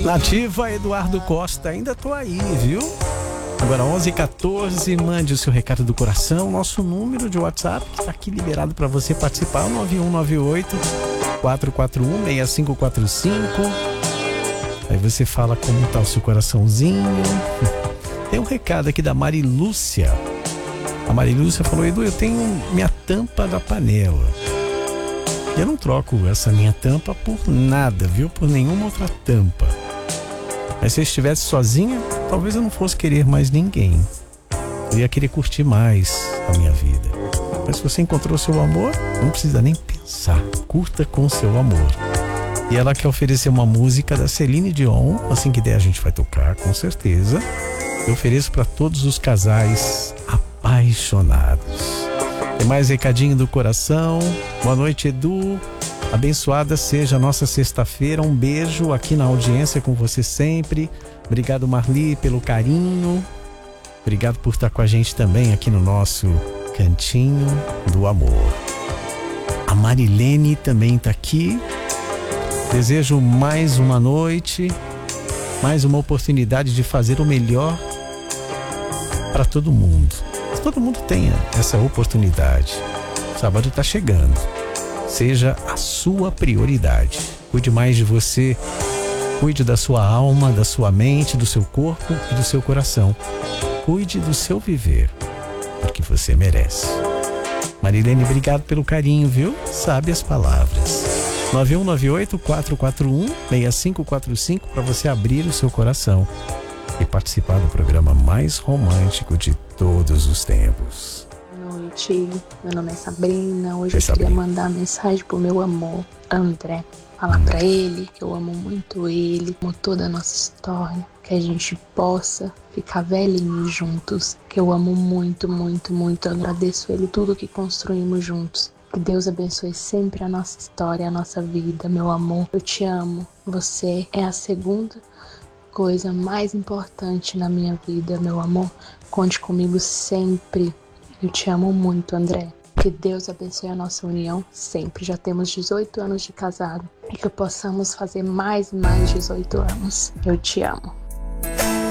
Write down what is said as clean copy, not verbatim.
Nativa, Eduardo Costa, ainda tô aí, viu? Agora 11h14, mande o seu recado do coração, nosso número de WhatsApp que está aqui liberado para você participar, 9198-441-6545. Aí você fala como tá o seu coraçãozinho. Tem um recado aqui da Marilúcia. A Marilúcia falou: Edu, eu tenho minha tampa da panela. Eu não troco essa minha tampa por nada, viu? Por nenhuma outra tampa. Mas se eu estivesse sozinha, talvez eu não fosse querer mais ninguém. Eu ia querer curtir mais a minha vida. Mas se você encontrou seu amor, não precisa nem pensar. Curta com seu amor. E ela quer oferecer uma música da Celine Dion. Assim que der a gente vai tocar, com certeza. Eu ofereço para todos os casais apaixonados. Tem mais recadinho do coração. Boa noite, Edu. Abençoada seja a nossa sexta-feira. Um beijo aqui na audiência com você sempre. Obrigado, Marli, pelo carinho. Obrigado por estar com a gente também aqui no nosso Cantinho do Amor. A Marilene também está aqui. Desejo mais uma noite, mais uma oportunidade de fazer o melhor para todo mundo. Que todo mundo tenha essa oportunidade. O sábado está chegando. Seja a sua prioridade. Cuide mais de você. Cuide da sua alma, da sua mente, do seu corpo e do seu coração. Cuide do seu viver, porque você merece. Marilene, obrigado pelo carinho, viu? Sabe as palavras. 9198-441-6545 para você abrir o seu coração e participar do programa mais romântico de todos os tempos. Boa noite, meu nome é Sabrina. Hoje eu queria mandar mensagem pro meu amor, André. Falar pra ele que eu amo muito ele, amo toda a nossa história, que a gente possa ficar velhinhos juntos, que eu amo muito, muito, muito. Eu agradeço ele tudo que construímos juntos. Que Deus abençoe sempre a nossa história, a nossa vida, meu amor. Eu te amo. Você é a segunda coisa mais importante na minha vida, meu amor. Conte comigo sempre. Eu te amo muito, André. Que Deus abençoe a nossa união sempre. Já temos 18 anos de casado. E que possamos fazer mais 18 anos. Eu te amo.